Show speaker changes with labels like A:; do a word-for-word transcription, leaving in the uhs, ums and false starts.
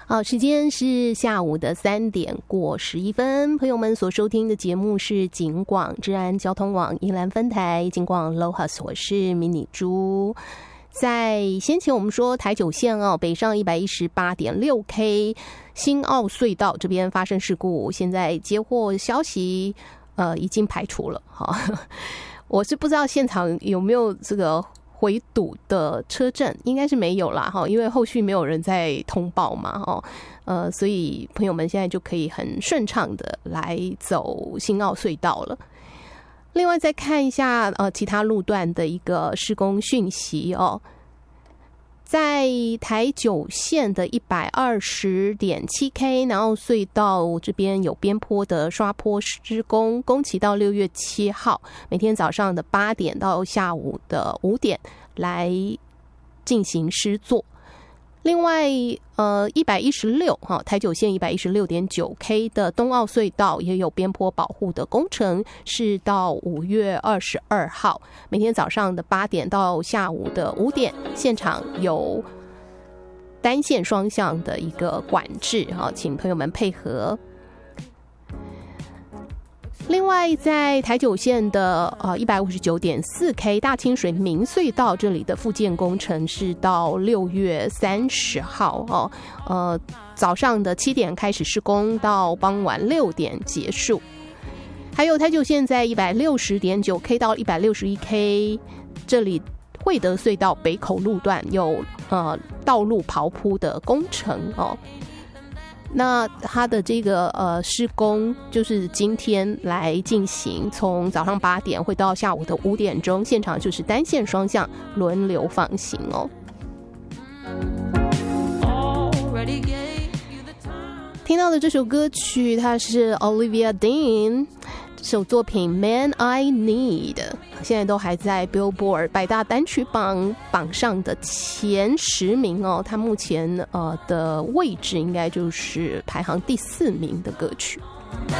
A: 好，时间是下午的三点过十一分，朋友们所收听的节目是警广治安交通网宜兰分台警广 Lohas， 我是迷你猪。在先前我们说台九线哦，北上 一百一十八点六 K 新澳隧道这边发生事故，现在接获消息，呃，已经排除了。好，我是不知道现场有没有这个回堵的车阵，应该是没有啦，因为后续没有人在通报嘛，呃，所以朋友们现在就可以很顺畅的来走新澳隧道了。另外再看一下呃其他路段的一个施工讯息哦，在台九线的 一百二十点七 K 南澳隧道这边有边坡的刷坡施工，工期到六月七号，每天早上的八点到下午的五点来进行施作。另外呃一百一十六哈台九线 一百一十六点九 K 的东澳隧道也有边坡保护的工程，是到五月二十二号，每天早上的八点到下午的五点，现场有单线双向的一个管制哈，请朋友们配合。另外在台九线的呃 一百五十九点四 K 大清水明隧道这里的复建工程是到六月三十号哦，呃早上的七点开始施工，到傍晚六点结束。还有台九线在 一百六十点九 K 到 一百六十一 K 这里惠德隧道北口路段有呃道路刨铺的工程哦。那它的这个呃施工就是今天来进行，从早上八点会到下午的五点钟，现场就是单线双向轮流放行哦。听到的这首歌曲，它是 Olivia Dean 这首作品 Man I Need， 现在都还在 Billboard 百大单曲榜榜上的前十名哦，它目前呃的位置应该就是排行第四名的歌曲。